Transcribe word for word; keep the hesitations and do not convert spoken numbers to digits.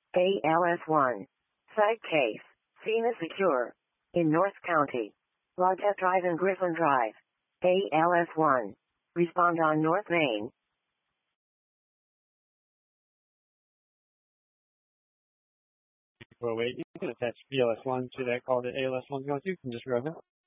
A L S one. Side case. Phoenix Secure. In North County. Logette Drive and Griffin Drive. A L S one. Respond on North Main. Well, wait, you can attach B L S one to that call that A L S one's going to, and just grab it.